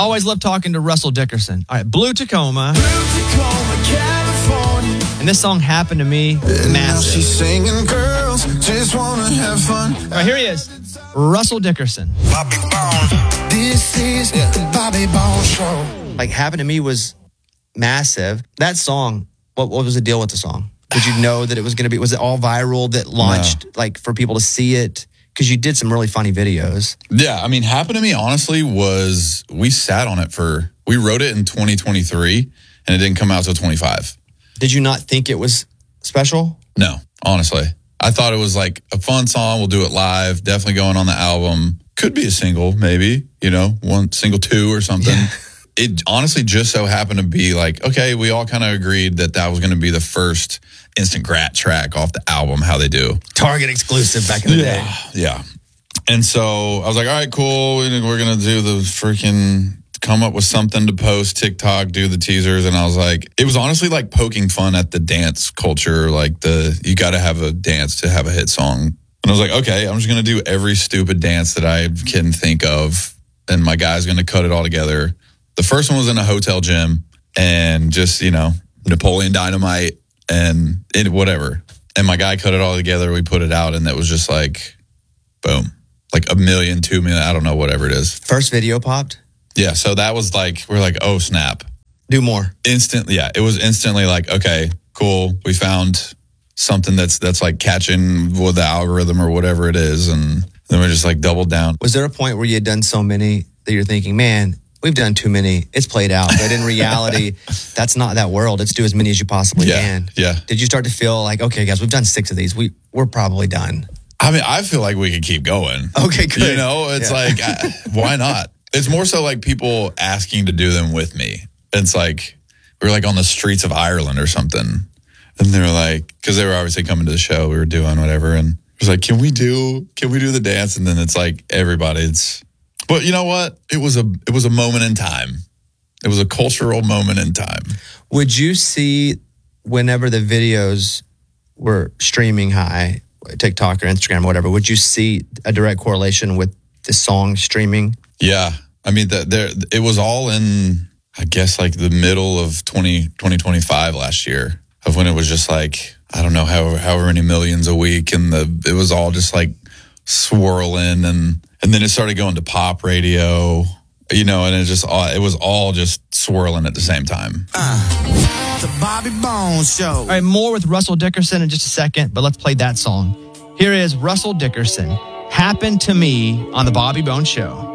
Always love talking to Russell Dickerson. All right, Blue Tacoma, California. And this song happened to me. Massive. She's singing, girls just wanna have fun. All right, here he is, Russell Dickerson. Bobby Bone. This is the Bobby Bone Show. Like, happened to me was massive. That song, what was the deal with the song? Did you know that it was going to be, was it all viral that launched, like, for people to see it? Because you did some really funny videos. Yeah, I mean, Happened to Me, honestly, was, we sat on it we wrote it in 2023, and it didn't come out till 25. Did you not think it was special? No, honestly. I thought it was like a fun song. We'll do it live. Definitely going on the album. Could be a single, maybe, one single 2 or something. Yeah. It honestly just so happened to be like, okay, we all kind of agreed that was going to be the first Instant Grat track off the album, How They Do. Target exclusive back in the day. Yeah. And so I was like, all right, cool. We're going to do the freaking come up with something to post, TikTok, do the teasers. And I was like, it was honestly like poking fun at the dance culture. Like you got to have a dance to have a hit song. And I was like, okay, I'm just going to do every stupid dance that I can think of. And my guy's going to cut it all together. The first one was in a hotel gym and just, Napoleon Dynamite and whatever. And my guy cut it all together. We put it out and that was just like, boom, like 1 million, 2 million, I don't know, whatever it is. First video popped? Yeah. So that was like, we're like, oh, snap. Do more. Instantly. Yeah. It was instantly like, okay, cool. We found something that's like catching with the algorithm or whatever it is. And then we just like doubled down. Was there a point where you had done so many that you're thinking, man, we've done too many. It's played out. But in reality, that's not that world. Let's do as many as you possibly can. Yeah. Did you start to feel like, okay, guys, we've done 6 of these. We're probably done. I mean, I feel like we could keep going. Okay, good. It's like, why not? It's more so like people asking to do them with me. It's like, we were like on the streets of Ireland or something. And they were like, because they were obviously coming to the show. We were doing whatever. And it was like, can we do the dance? And then it's like, but you know what? It was a moment in time. It was a cultural moment in time. Would you see whenever the videos were streaming high, TikTok or Instagram or whatever, would you see a direct correlation with the song streaming? Yeah. I mean, it was all in, I guess, like the middle of 2025 last year of when it was just like, I don't know, however many millions a week. And it was all just like swirling and then it started going to pop radio, and it was all just swirling at the same time. The Bobby Bone Show. All right, more with Russell Dickerson in just a second, but let's play that song. Here is Russell Dickerson, Happened to Me on the Bobby Bone Show.